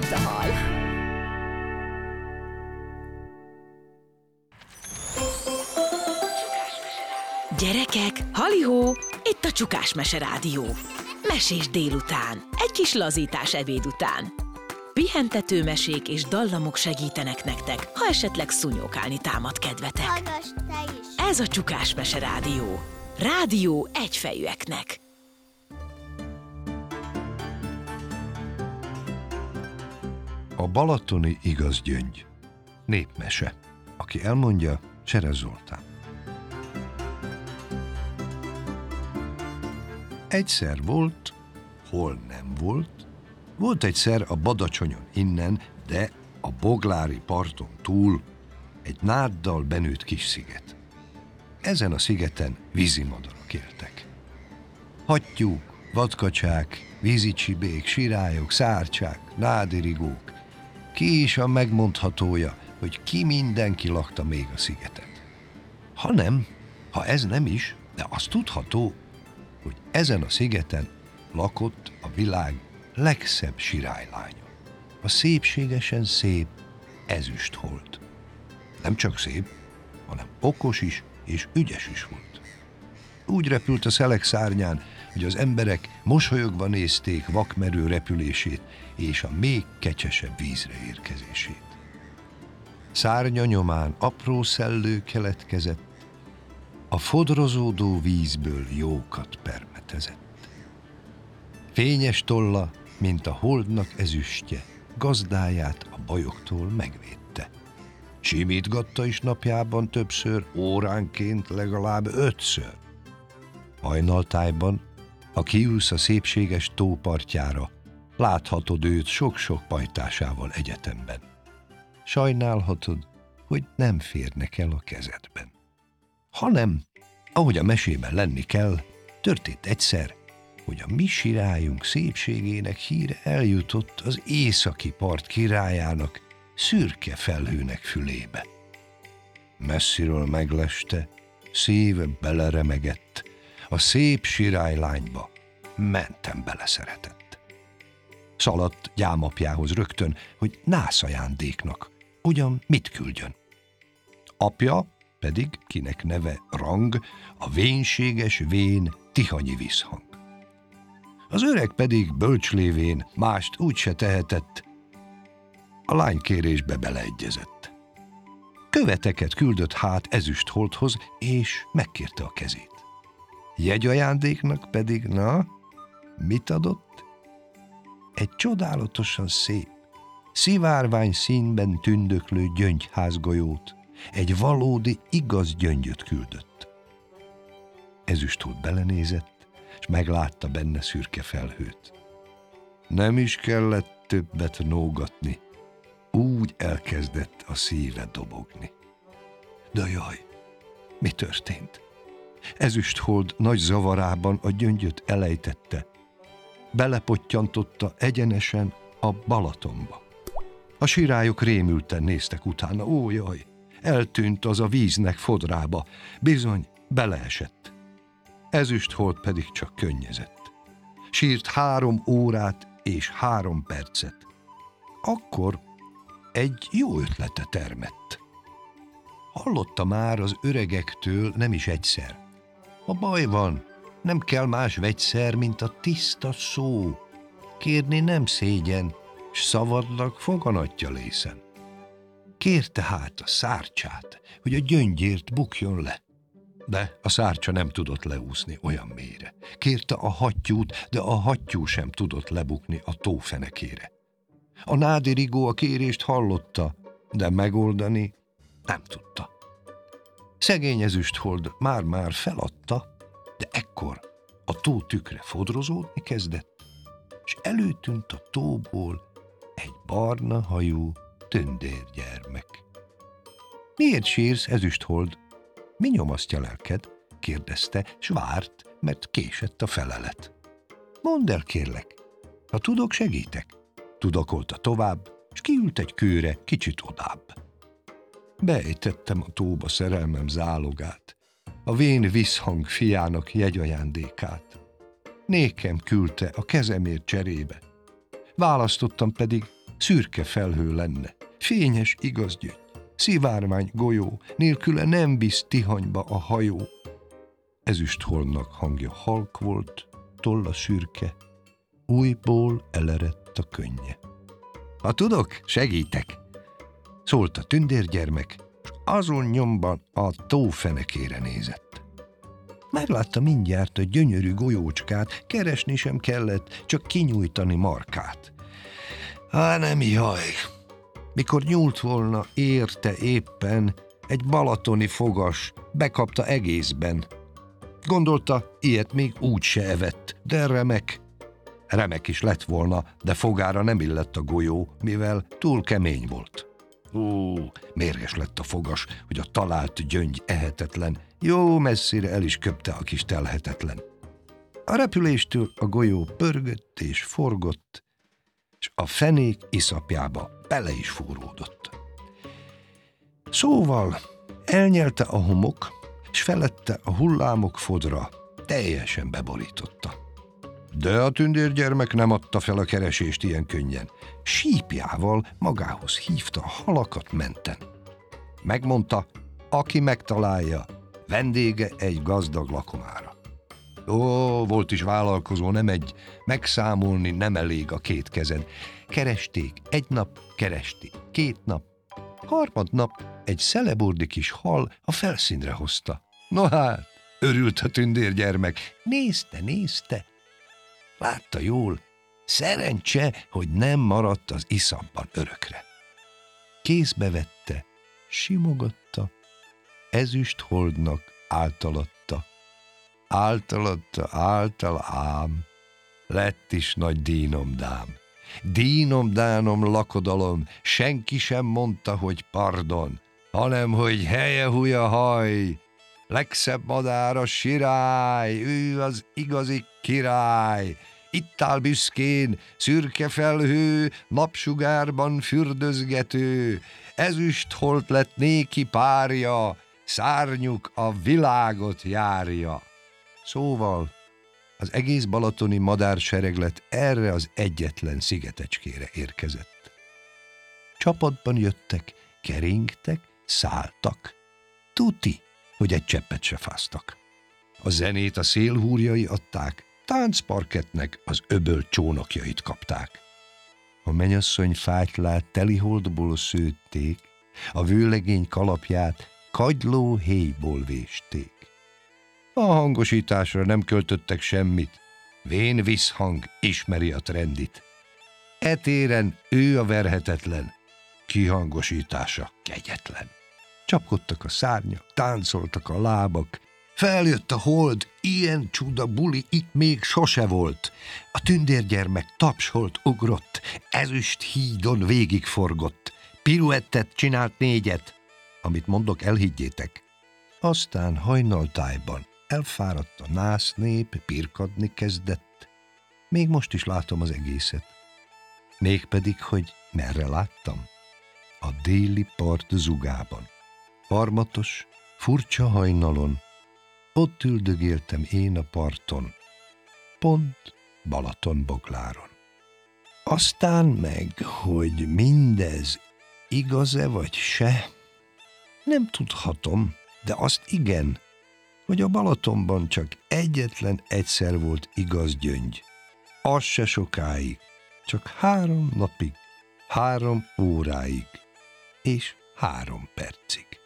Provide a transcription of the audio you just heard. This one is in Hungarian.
mint a hal. Gyerekek, halihó, itt a Csukás Mese Rádió. Mesés délután, egy kis lazítás ebéd után. Pihentető mesék és dallamok segítenek nektek, ha esetleg szúnyókálni támad kedvetek. Hallgass te is! Ez a Csukás Mese Rádió. Rádió egyfejűeknek. A balatoni igaz gyöngy. Népmese. Aki elmondja, Cseres Zoltán. Egyszer volt, hol nem volt. Volt egyszer a Badacsonyon innen, de a Boglári parton túl egy náddal benőtt kis sziget. Ezen a szigeten vízimadarak éltek. Hattyúk, vadkacsák, vízicsibék, sirályok, szárcsák, nádirigók. Ki is a megmondhatója, hogy ki mindenki lakta még a szigeten. Ha ez nem is, de az tudható, hogy ezen a szigeten lakott a világ legszebb sirálylánya. A szépségesen szép ezüsthold. Nem csak szép, hanem okos is és ügyes is volt. Úgy repült a szelek szárnyán, hogy az emberek mosolyogva nézték vakmerő repülését és a még kecsesebb vízre érkezését. Szárnya nyomán apró szellő keletkezett, a fodrozódó vízből jókat permetezett. Fényes tolla, mint a holdnak ezüstje, gazdáját a bajoktól megvédte. Simítgatta is napjában többször, óránként legalább 5-ször. Hajnaltájban, ha kiülsz a szépséges tópartjára, láthatod őt sok-sok pajtásával egyetemben. Sajnálhatod, hogy nem férnek el a kezedben. Hanem, ahogy a mesében lenni kell, történt egyszer, hogy a mi sirályunk szépségének híre eljutott az északi part királyának, szürke felhőnek fülébe. Messziről megleste, szíve beleremegett, a szép sirálylányba mentem beleszeretett. Szaladt gyámapjához rögtön, hogy nász ajándéknak, ugyan mit küldjön. Apja pedig, kinek neve Rang, a vénséges vén Tihanyi Visszhang. Az öreg pedig bölcs lévén mást úgyse tehetett, a lány kérésbe beleegyezett. Követeket küldött hát ezüstholdhoz, és megkérte a kezét. Jegyajándéknak pedig, mit adott? Egy csodálatosan szép, szivárvány színben tündöklő gyöngyházgolyót, egy valódi igaz gyöngyöt küldött. Ezüsthold belenézett, és meglátta benne szürke felhőt. Nem is kellett többet nógatni, úgy elkezdett a szíve dobogni. De jaj, mi történt? Ezüsthold nagy zavarában a gyöngyöt elejtette, belepottyantotta egyenesen a Balatonba. A sirályok rémülten néztek utána, ó jaj, eltűnt az a víznek fodrába, bizony beleesett. Ezüsthold pedig csak könnyezett. Sírt 3 órát és 3 percet. Akkor egy jó ötlete termett. Hallotta már az öregektől nem is egyszer. A baj van, nem kell más vegyszer, mint a tiszta szó. Kérni nem szégyen, s szavadnak foganatja lészen. Kérte hát a szárcsát, hogy a gyöngyért bukjon le. De a szárcsa nem tudott leúszni olyan mélyre. Kérte a hattyút, de a hattyú sem tudott lebukni a tó fenekére. A nádirigó a kérést hallotta, de megoldani nem tudta. Szegény ezüsthold már-már feladta, de ekkor a tó tükre fodrozódni kezdett, és előtűnt a tóból egy barna hajú tündérgyermek. Miért sírsz, ezüsthold? Mi nyomasztja lelked? Kérdezte, s várt, mert késett a felelet. Mondd el, kérlek, ha tudok, segítek. Tudakolta tovább, s kiült egy kőre kicsit odább. Beejtettem a tóba szerelmem zálogát, a vén Visszhang fiának jegyajándékát. Nékem küldte a kezemért cserébe. Választottam pedig, szürke felhő lenne, fényes igaz gyöngy, szivárvány golyó, nélküle nem visz Tihanyba a hajó. Ezüstholmnak hangja halk volt, tolla szürke, újból elerett a könnye. Ha tudok, segítek, szólt a tündérgyermek, és azon nyomban a tó fenekére nézett. Meglátta mindjárt a gyönyörű golyócskát, keresni sem kellett, csak kinyújtani markát. Nem jaj! Mikor nyúlt volna, érte éppen egy balatoni fogas, bekapta egészben. Gondolta, ilyet még úgy se evett, de remek. Remek is lett volna, de fogára nem illett a golyó, mivel túl kemény volt. Mérges lett a fogas, hogy a talált gyöngy ehetetlen, jó messzire el is köpte a kis telhetetlen. A repüléstől a golyó pörgött és forgott, és a fenék iszapjába bele is fúródott. Szóval elnyelte a homok, és felette a hullámok fodra, teljesen beborította. De a tündérgyermek nem adta fel a keresést ilyen könnyen. Sípjával magához hívta a halakat menten. Megmondta, aki megtalálja, vendége egy gazdag lakomára. Volt is vállalkozó, nem egy, megszámolni nem elég a két kezed. Keresték egy nap, keresték 2 nap. Harmadnap egy szelebordi kis hal a felszínre hozta. No hát, örült a tündérgyermek, nézte. Látta jól, szerencse, hogy nem maradt az iszapban örökre. Kézbe vette, simogatta, ezüstholdnak általatta. Általa ám, lett is nagy dínomdám. Dínomdánom lakodalom, senki sem mondta, hogy pardon, hanem, hogy helye-húja haj. Legszebb madár a sirály, ő az igazi király. Itt áll büszkén, szürke felhő, napsugárban fürdözgető, ezüstholt lett néki párja, szárnyuk a világot járja. Szóval az egész balatoni madársereglet erre az egyetlen szigetecskére érkezett. Csapatban jöttek, keringtek, szálltak. Tuti, hogy egy cseppet se fáztak. A zenét a szélhúrjai adták, táncparkettnek az öböl csónakjait kapták. A mennyasszony fátylát teliholdból szőtték, a vőlegény kalapját kagyló héjból vésték. A hangosításra nem költöttek semmit, vén visszhang ismeri a trendit. Etéren ő a verhetetlen, kihangosítása kegyetlen. Csapkodtak a szárnyak, táncoltak a lábak, feljött a hold, ilyen csuda buli itt még sose volt. A tündérgyermek tapsolt, ugrott, ezüst hídon végigforgott, piruettet csinált 4, amit mondok, elhiggyétek. Aztán hajnaltájban elfáradt a násznép, pirkadni kezdett. Még most is látom az egészet. Mégpedig, hogy merre láttam? A déli part zugában. Harmatos, furcsa hajnalon, ott üldögéltem én a parton, pont Balatonbogláron. Aztán meg, hogy mindez igaz-e vagy se, nem tudhatom, de azt igen, hogy a Balatonban csak egyetlen egyszer volt igaz gyöngy. Az se sokáig, csak 3 napig, 3 óráig és 3 percig.